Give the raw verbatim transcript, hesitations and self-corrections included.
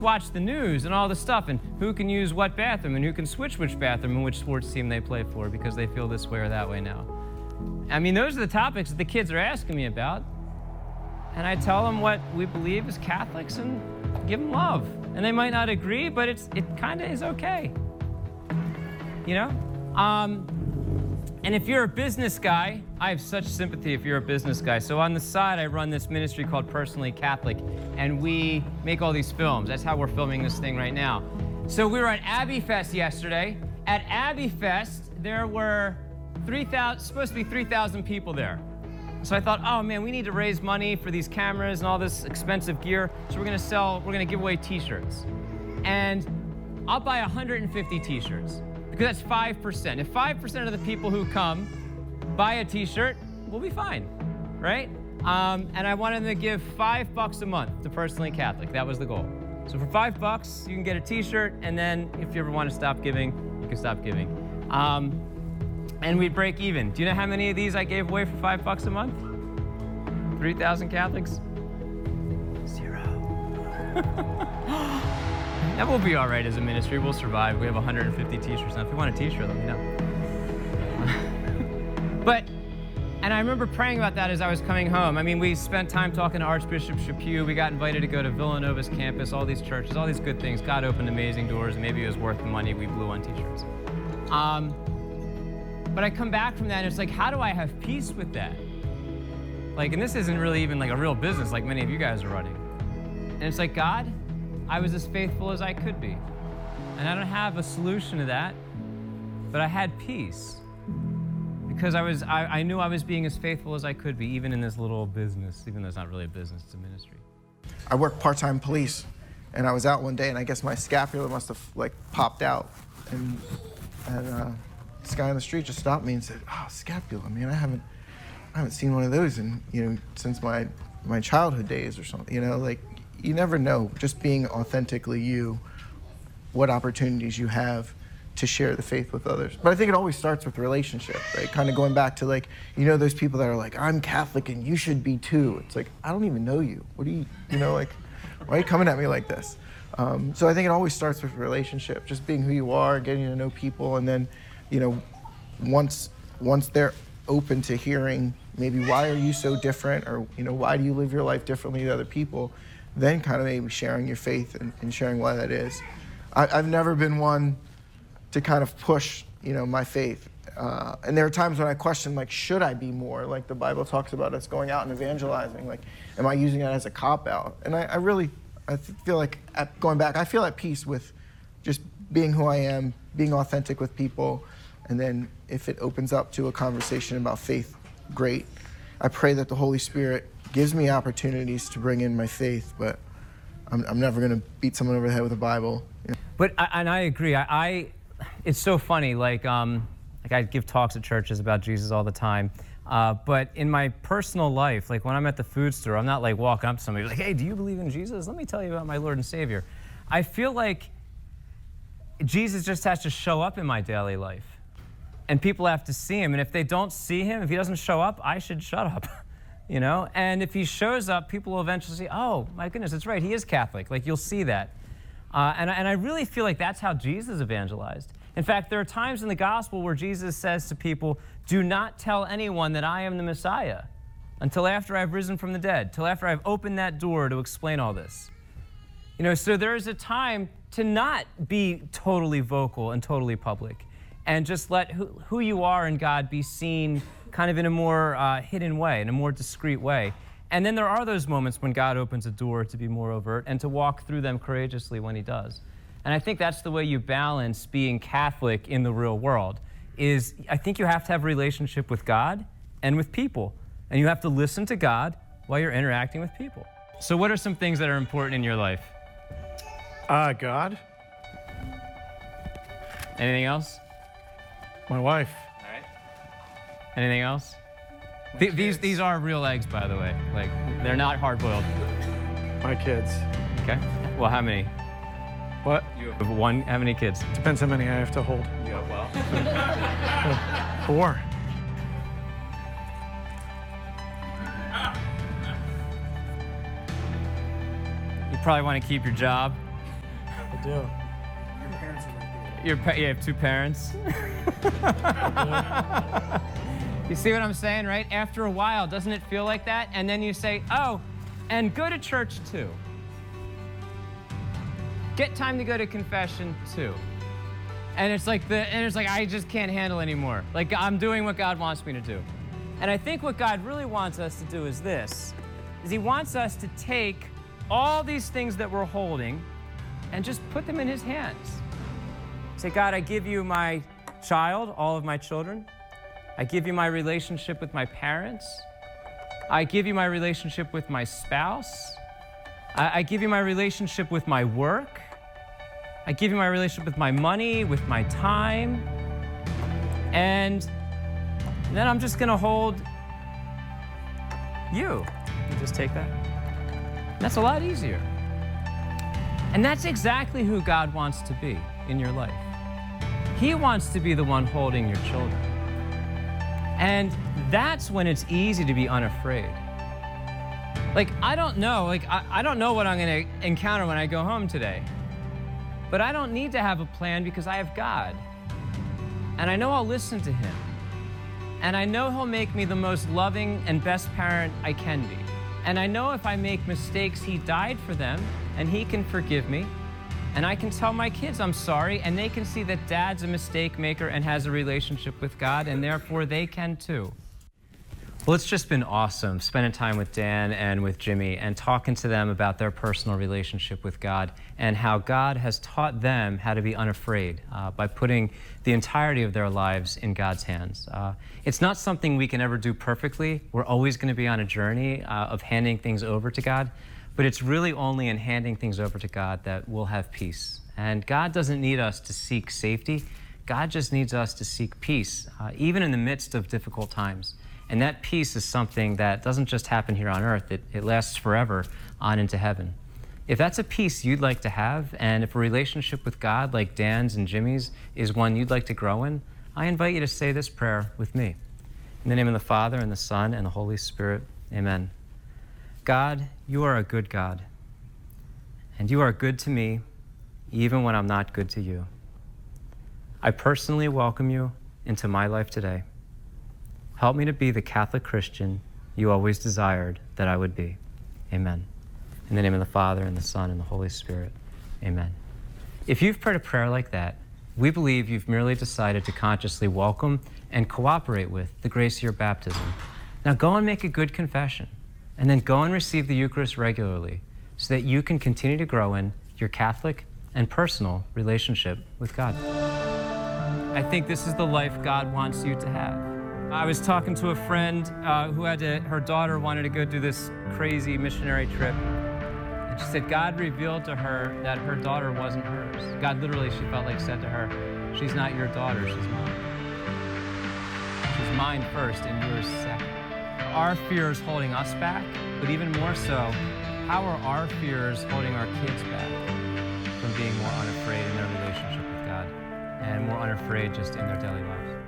watch the news and all the stuff and who can use what bathroom and who can switch which bathroom and which sports team they play for because they feel this way or that way now. I mean, those are the topics that the kids are asking me about. And I tell them what we believe as Catholics and give them love. And they might not agree, but it's it kind of is okay. You know? Um, and if you're a business guy, I have such sympathy if you're a business guy. So on the side, I run this ministry called Personally Catholic, and we make all these films. That's how we're filming this thing right now. So we were at Abbey Fest yesterday. At Abbey Fest, there were three thousand, supposed to be three thousand people there. So I thought, oh man, we need to raise money for these cameras and all this expensive gear. So we're gonna sell, we're gonna give away t-shirts. And I'll buy one hundred fifty t-shirts because that's five percent. If five percent of the people who come buy a t-shirt, we'll be fine, right? Um, and I wanted them to give five bucks a month to Personally Catholic. That was the goal. So for five bucks, you can get a t-shirt, and then if you ever want to stop giving, you can stop giving. Um, And we'd break even. Do you know how many of these I gave away for five bucks a month? three thousand Catholics? Zero. And we'll be all right as a ministry. We'll survive. We have one hundred fifty t-shirts now. If you want a t-shirt, let me know. But, and I remember praying about that as I was coming home. I mean, we spent time talking to Archbishop Chaput. We got invited to go to Villanova's campus, all these churches, all these good things. God opened amazing doors, and maybe it was worth the money we blew on t-shirts. Um, But I come back from that and it's like, how do I have peace with that? Like, and this isn't really even like a real business like many of you guys are running. And it's like, God, I was as faithful as I could be. And I don't have a solution to that, but I had peace. Because I was, I, I knew I was being as faithful as I could be, even in this little business, even though it's not really a business, it's a ministry. I work part-time police, and I was out one day, and I guess my scapula must have like popped out. And, and uh, this guy on the street just stopped me and said, "Oh, scapula, man, I haven't, I haven't seen one of those in, you know, since my, my childhood days or something." You know, like, you never know, just being authentically you, what opportunities you have to share the faith with others. But I think it always starts with relationship, right? Kind of going back to like, you know, those people that are like, "I'm Catholic and you should be too." It's like, I don't even know you. What do you, you know, like, why are you coming at me like this? Um, so I think it always starts with relationship, just being who you are, getting to know people, and then, you know, once once they're open to hearing maybe why are you so different, or, you know, why do you live your life differently than other people, then kind of maybe sharing your faith and, and sharing why that is. I, I've never been one to kind of push, you know, my faith. Uh, and there are times when I question, like, should I be more? Like the Bible talks about us going out and evangelizing. Like, am I using that as a cop-out? And I, I really, I feel like, at, going back, I feel at peace with just being who I am, being authentic with people. And then if it opens up to a conversation about faith, great. I pray that the Holy Spirit gives me opportunities to bring in my faith, but I'm, I'm never going to beat someone over the head with a Bible. You know? But, I, and I agree. I, I, it's so funny, like, um, like I give talks at churches about Jesus all the time. Uh, but in my personal life, like when I'm at the food store, I'm not like walking up to somebody like, "Hey, do you believe in Jesus? Let me tell you about my Lord and Savior." I feel like Jesus just has to show up in my daily life. And people have to see him. And if they don't see him, if he doesn't show up, I should shut up, you know? And if he shows up, people will eventually say, "Oh, my goodness, that's right, he is Catholic." Like, you'll see that. Uh, and, and I really feel like that's how Jesus evangelized. In fact, there are times in the gospel where Jesus says to people, "Do not tell anyone that I am the Messiah until after I've risen from the dead, till after I've opened that door to explain all this." You know, so there is a time to not be totally vocal and totally public, and just let who, who you are in God be seen kind of in a more uh, hidden way, in a more discreet way. And then there are those moments when God opens a door to be more overt and to walk through them courageously when he does. And I think that's the way you balance being Catholic in the real world, is I think you have to have a relationship with God and with people. And you have to listen to God while you're interacting with people. So what are some things that are important in your life? Uh, God. Anything else? My wife. All right. Anything else? Th these these are real eggs, by the way. Like, they're not hard-boiled. My kids. Okay. Well, how many? What? You have one. How many kids? Depends how many I have to hold. Yeah, well. Four. You probably want to keep your job. I do. Your parents are right there. Your pa- you have two parents. You see what I'm saying, right? After a while, doesn't it feel like that? And then you say, oh, and go to church too. Get time to go to confession too. And it's like the and it's like I just can't handle anymore. Like I'm doing what God wants me to do. And I think what God really wants us to do is this, is he wants us to take all these things that we're holding and just put them in his hands. Say, God, I give you my child, all of my children. I give you my relationship with my parents. I give you my relationship with my spouse. I, I give you my relationship with my work. I give you my relationship with my money, with my time. And then I'm just gonna hold you. You just take that. And that's a lot easier. And that's exactly who God wants to be in your life. He wants to be the one holding your children. And that's when it's easy to be unafraid. Like, I don't know, like, I, I don't know what I'm gonna encounter when I go home today. But I don't need to have a plan because I have God. And I know I'll listen to him. And I know he'll make me the most loving and best parent I can be. And I know if I make mistakes, he died for them and he can forgive me. And I can tell my kids I'm sorry, and they can see that Dad's a mistake maker and has a relationship with God, and therefore they can too. Well, it's just been awesome spending time with Dan and with Jimmy and talking to them about their personal relationship with God and how God has taught them how to be unafraid uh, by putting the entirety of their lives in God's hands. Uh, it's not something we can ever do perfectly. We're always going to be on a journey uh, of handing things over to God. But it's really only in handing things over to God that we'll have peace. And God doesn't need us to seek safety. God just needs us to seek peace, uh, even in the midst of difficult times. And that peace is something that doesn't just happen here on earth. It, it lasts forever on into heaven. If that's a peace you'd like to have, and if a relationship with God like Dan's and Jimmy's is one you'd like to grow in, I invite you to say this prayer with me. In the name of the Father, and the Son, and the Holy Spirit, amen. God, you are a good God, and you are good to me even when I'm not good to you. I personally welcome you into my life today. Help me to be the Catholic Christian you always desired that I would be. Amen. In the name of the Father, and the Son, and the Holy Spirit, amen. If you've prayed a prayer like that, we believe you've merely decided to consciously welcome and cooperate with the grace of your baptism. Now go and make a good confession. And then go and receive the Eucharist regularly so that you can continue to grow in your Catholic and personal relationship with God. I think this is the life God wants you to have. I was talking to a friend uh, who had to, her daughter wanted to go do this crazy missionary trip. And she said God revealed to her that her daughter wasn't hers. God literally, she felt like said to her, she's not your daughter, she's mine. She's mine first and yours second. Our fears holding us back, but even more so, how are our fears holding our kids back from being more unafraid in their relationship with God and more unafraid just in their daily lives?